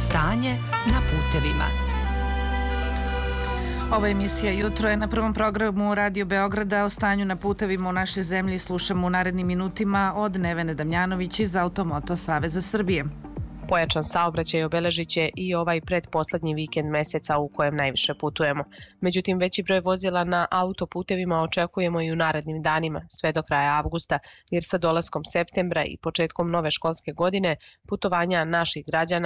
Stanje na putevima. Ova emisija Jutro je na prvom programu Radio Beograda. O stanju na putevima u našoj zemlji slušamo u narednim minutima od Nevene Damjanović iz Automoto Saveza Srbije. Pojačan saobraćaj obeležit će i ovaj pretposlednji vikend meseca u kojem najviše putujemo. Međutim, veći broj vozila na autoputevima očekujemo i u narednim danima, sve do kraja avgusta, jer sa dolaskom septembra i početkom nove školske godine putovanja naših građana